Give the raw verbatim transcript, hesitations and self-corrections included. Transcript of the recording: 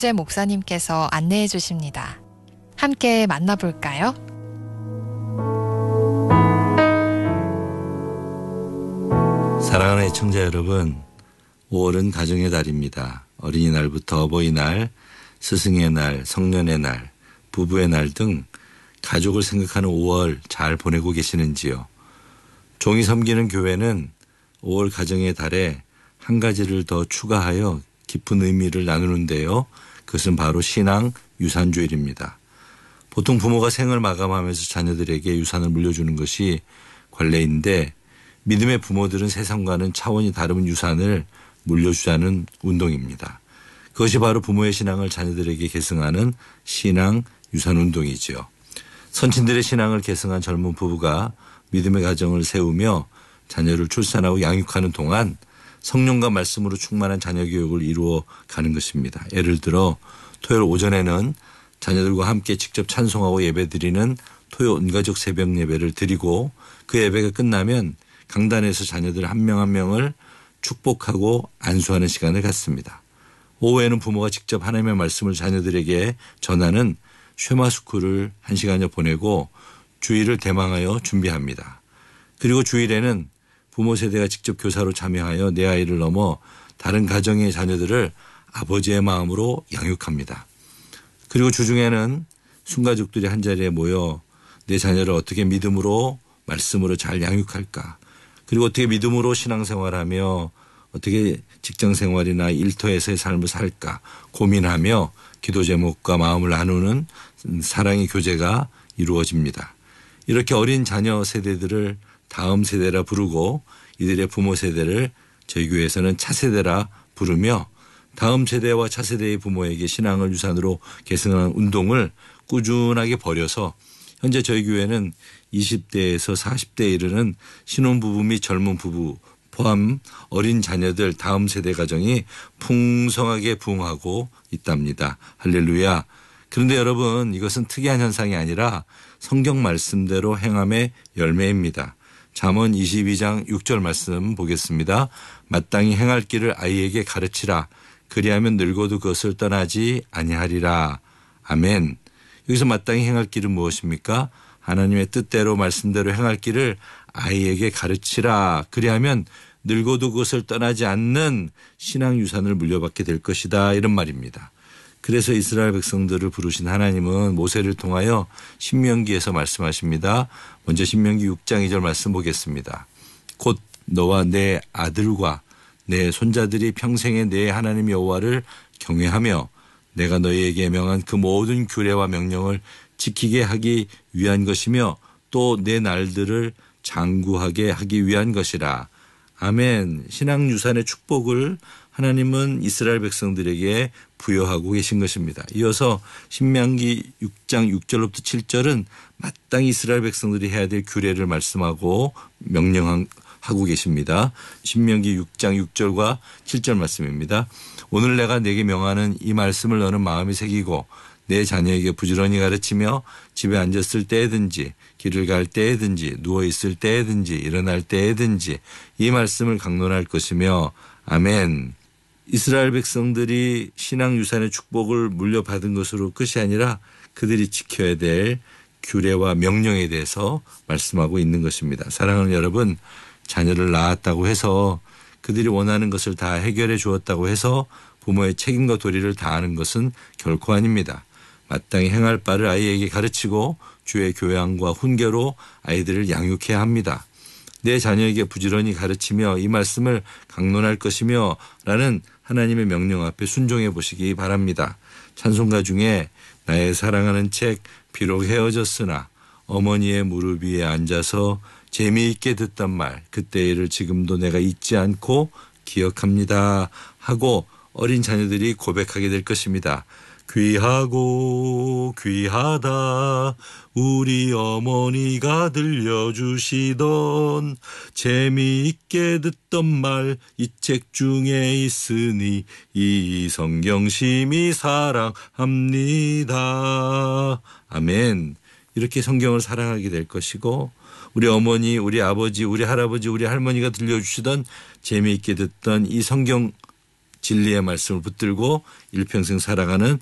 제 목사님께서 안내해 주십니다. 함께 만나볼까요? 사랑하는 애청자 여러분, 오월은 가정의 달입니다. 어린이날부터 어버이날, 스승의 날, 성년의 날, 부부의 날 등 가족을 생각하는 오월 잘 보내고 계시는지요? 종이 섬기는 교회는 오월 가정의 달에 한 가지를 더 추가하여 깊은 의미를 나누는데요. 그것은 바로 신앙 유산주일입니다. 보통 부모가 생을 마감하면서 자녀들에게 유산을 물려주는 것이 관례인데 믿음의 부모들은 세상과는 차원이 다른 유산을 물려주자는 운동입니다. 그것이 바로 부모의 신앙을 자녀들에게 계승하는 신앙 유산 운동이지요. 선친들의 신앙을 계승한 젊은 부부가 믿음의 가정을 세우며 자녀를 출산하고 양육하는 동안 성령과 말씀으로 충만한 자녀 교육을 이루어 가는 것입니다. 예를 들어 토요일 오전에는 자녀들과 함께 직접 찬송하고 예배드리는 토요 온가족 새벽 예배를 드리고 그 예배가 끝나면 강단에서 자녀들 한 명 한 명을 축복하고 안수하는 시간을 갖습니다. 오후에는 부모가 직접 하나님의 말씀을 자녀들에게 전하는 쉐마스쿨을 한 시간여 보내고 주일을 대망하여 준비합니다. 그리고 주일에는 부모 세대가 직접 교사로 참여하여 내 아이를 넘어 다른 가정의 자녀들을 아버지의 마음으로 양육합니다. 그리고 주중에는 순가족들이 한자리에 모여 내 자녀를 어떻게 믿음으로 말씀으로 잘 양육할까, 그리고 어떻게 믿음으로 신앙생활하며 어떻게 직장생활이나 일터에서의 삶을 살까 고민하며 기도 제목과 마음을 나누는 사랑의 교제가 이루어집니다. 이렇게 어린 자녀 세대들을 다음 세대라 부르고 이들의 부모 세대를 저희 교회에서는 차세대라 부르며 다음 세대와 차세대의 부모에게 신앙을 유산으로 계승하는 운동을 꾸준하게 벌여서 현재 저희 교회는 이십 대에서 사십 대에 이르는 신혼부부 및 젊은 부부 포함 어린 자녀들 다음 세대 가정이 풍성하게 부흥하고 있답니다. 할렐루야. 그런데 여러분, 이것은 특이한 현상이 아니라 성경 말씀대로 행함의 열매입니다. 잠언 이십이 장 육 절 말씀 보겠습니다. 마땅히 행할 길을 아이에게 가르치라. 그리하면 늙어도 그것을 떠나지 아니하리라. 아멘. 여기서 마땅히 행할 길은 무엇입니까? 하나님의 뜻대로 말씀대로 행할 길을 아이에게 가르치라. 그리하면 늙어도 그것을 떠나지 않는 신앙 유산을 물려받게 될 것이다. 이런 말입니다. 그래서 이스라엘 백성들을 부르신 하나님은 모세를 통하여 신명기에서 말씀하십니다. 먼저 신명기 육 장 이 절 말씀 보겠습니다. 곧 너와 내 아들과 내 손자들이 평생에 내 하나님 여호와를 경외하며 내가 너희에게 명한 그 모든 규례와 명령을 지키게 하기 위한 것이며 또 내 날들을 장구하게 하기 위한 것이라. 아멘. 신앙 유산의 축복을 하나님은 이스라엘 백성들에게 부여하고 계신 것입니다. 이어서 신명기 육 장 육 절부터 칠 절은 마땅히 이스라엘 백성들이 해야 될 규례를 말씀하고 명령하고 계십니다. 신명기 육 장 육 절과 칠 절 말씀입니다. 오늘 내가 내게 명하는 이 말씀을 너는 마음에 새기고 내 자녀에게 부지런히 가르치며 집에 앉았을 때에든지 길을 갈 때에든지 누워있을 때에든지 일어날 때에든지 이 말씀을 강론할 것이며 아멘. 이스라엘 백성들이 신앙 유산의 축복을 물려받은 것으로 끝이 아니라 그들이 지켜야 될 규례와 명령에 대해서 말씀하고 있는 것입니다. 사랑하는 여러분, 자녀를 낳았다고 해서 그들이 원하는 것을 다 해결해 주었다고 해서 부모의 책임과 도리를 다하는 것은 결코 아닙니다. 마땅히 행할 바를 아이에게 가르치고 주의 교양과 훈계로 아이들을 양육해야 합니다. 내 자녀에게 부지런히 가르치며 이 말씀을 강론할 것이며 라는 하나님의 명령 앞에 순종해 보시기 바랍니다. 찬송가 중에 나의 사랑하는 책 비록 헤어졌으나 어머니의 무릎 위에 앉아서 재미있게 듣던 말 그때 일을 지금도 내가 잊지 않고 기억합니다 하고 어린 자녀들이 고백하게 될 것입니다. 귀하고 귀하다 우리 어머니가 들려주시던 재미있게 듣던 말 이 책 중에 있으니 이 성경심이 사랑합니다. 아멘. 이렇게 성경을 사랑하게 될 것이고 우리 어머니, 우리 아버지, 우리 할아버지, 우리 할머니가 들려주시던 재미있게 듣던 이 성경 진리의 말씀을 붙들고 일평생 살아가는